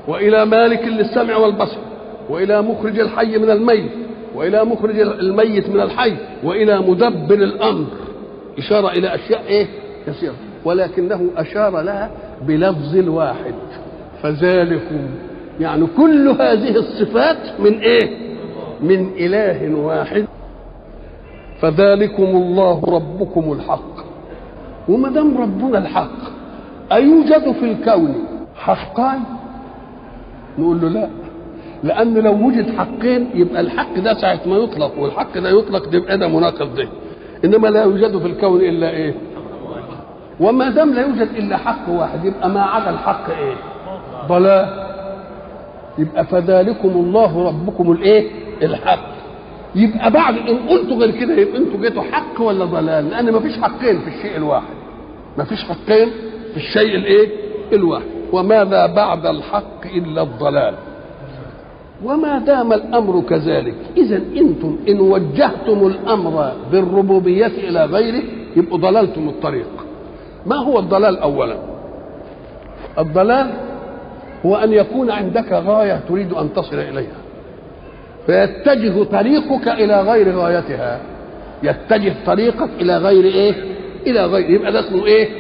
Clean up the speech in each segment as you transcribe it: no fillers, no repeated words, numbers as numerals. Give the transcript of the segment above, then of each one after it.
وإلى مالك للسمع والبصر، وإلى مخرج الحي من الميت، وإلى مخرج الميت من الحي، وإلى مدبر الأمر. إشارة إلى أشياء إيه؟ كثيرة، ولكنه أشار لها بلفظ واحد، فذلكم، يعني كل هذه الصفات من إيه؟ من إله واحد. فذلكم الله ربكم الحق. وما دام ربنا الحق، أيوجد في الكون حقان؟ نقول له لا، لأن لو وجد حقين يبقى الحق ده ساعة ما يطلق والحق ده يطلق يبقى ده مناقض ده. إنما لا يوجد في الكون إلا إيه؟ وما دام لا يوجد إلا حق واحد يبقى ما عدا الحق إيه؟ ضلال. يبقى فذلكم الله ربكم الإيه؟ الحق. يبقى بعد إن قلتوا غير كده يبقى أنتوا جيتوا حق ولا ضلال؟ لأن ما فيش حقين في الشيء الواحد. ما فيش حقين في الشيء الإيه؟ الواحد. وماذا بعد الحق إلا الضلال. وما دام الأمر كذلك، إذا أنتم إن وجهتم الأمر بالربوبية إلى غيره يبقوا ضللتم الطريق. ما هو الضلال؟ أولا الضلال هو أن يكون عندك غاية تريد أن تصل إليها فيتجه طريقك إلى غير غايتها، يتجه طريقك إلى غير إيه؟ إلى غير، يبقى ده اسمه إيه؟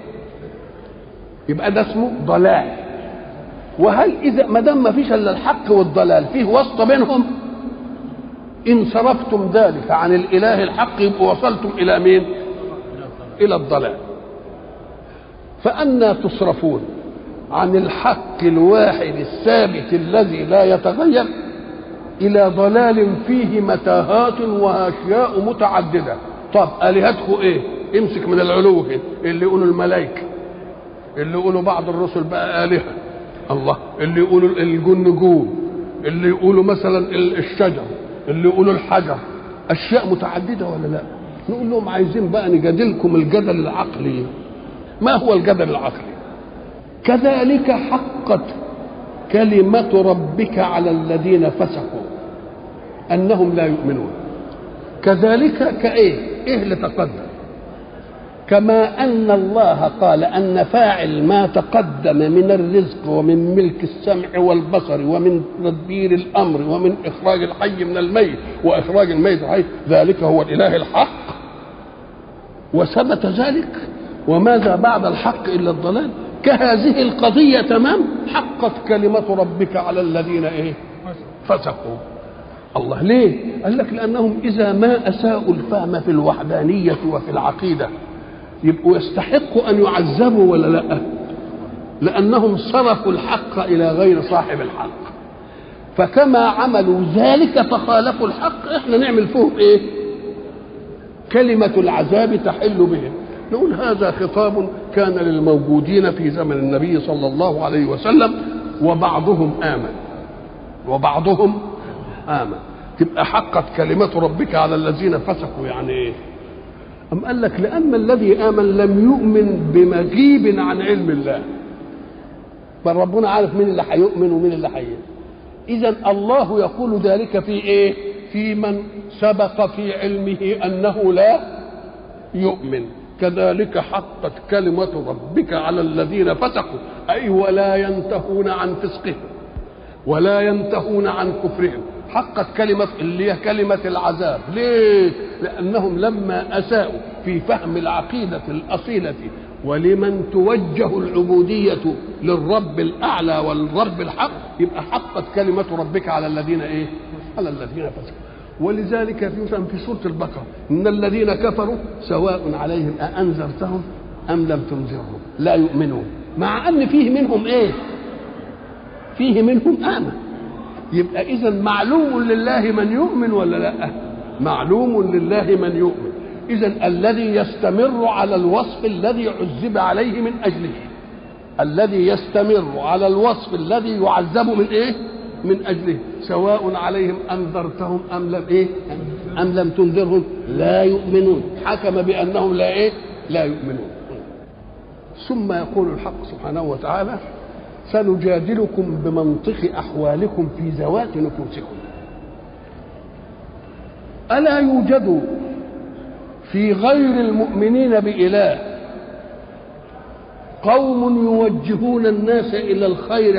يبقى ده اسمه ضلال. وهل إذا ما دام ما فيش إلا الحق والضلال فيه وسط بينهم؟ إن صرفتم ذلك عن الإله الحق يبقوا وصلتم إلى مين؟ إلى الضلال. فأنا تصرفون عن الحق الواحد الثابت الذي لا يتغير إلى ضلال فيه متاهات وأشياء متعددة. طب آلهتكم إيه؟ امسك من العلو كده، اللي يقولوا الملائكة، اللي يقولوا بعض الرسل بقى آلهة الله، اللي يقولوا الجن نجوم، اللي يقولوا مثلا الشجر، اللي يقولوا الحجر، أشياء متعددة ولا لا؟ نقول لهم عايزين بقى نجادلكم الجدل العقلي. ما هو الجدل العقلي؟ كذلك حقت كلمة ربك على الذين فسقوا أنهم لا يؤمنون. كذلك كإيه؟ إيه اللي تقدم؟ كما أن الله قال أن فاعل ما تقدم من الرزق ومن ملك السمع والبصر ومن تدبير الأمر ومن إخراج الحي من الميت وإخراج الميت الحي ذلك هو الإله الحق، وثبت ذلك. وماذا بعد الحق إلا الضلال؟ كهذه القضية تمام حقت كلمة ربك على الذين إيه؟ فسقوا. الله ليه؟ قال لك لأنهم إذا ما أساءوا الفهم في الوحدانية وفي العقيدة يبقوا يستحقوا أن يعذبوا ولا لا؟ لأنهم صرفوا الحق إلى غير صاحب الحق. فكما عملوا ذلك فخالفوا الحق، احنا نعمل فيهم ايه؟ كلمة العذاب تحل بهم. نقول هذا خطاب كان للموجودين في زمن النبي صلى الله عليه وسلم، وبعضهم آمن. تبقى حقت كلمة ربك على الذين فسقوا يعني ايه؟ أم قال لك لأن الذي آمن لم يؤمن بمغيب عن علم الله، فربنا عارف مين اللي هيؤمن ومين اللي هيؤمن. إذن الله يقول ذلك في إيه؟ في من سبق في علمه أنه لا يؤمن. كذلك حقت كلمة ربك على الذين فسقوا، أي ولا ينتهون عن فسقهم ولا ينتهون عن كفرهم. حقت كلمة اللي هي كلمة العذاب. ليه؟ لأنهم لما أساءوا في فهم العقيدة الأصيلة ولمن توجه العبودية للرب الأعلى والرب الحق، يبقى حقت كلمة ربك على الذين إيه؟ على الذين فسقوا. ولذلك في سورة البقرة إن الذين كفروا سواء عليهم أأنذرتهم أم لم تنذرهم لا يؤمنون، مع أن فيه منهم إيه؟ فيه منهم آمن. يبقى إذا معلوم لله من يؤمن ولا لا؟ معلوم لله من يؤمن. إذا الذي يستمر على الوصف الذي عذب عليه من أجله، الذي يستمر على الوصف الذي يعذب من إيه؟ من أجله، سواء عليهم أنذرتهم أم لم إيه؟ أم لم تنذرهم لا يؤمنون. حكم بأنهم لا إيه؟ لا يؤمنون. ثم يقول الحق سبحانه وتعالى سنجادلكم بمنطق أحوالكم في ذوات نفوسكم. ألا يوجد في غير المؤمنين بإله قوم يوجهون الناس إلى الخير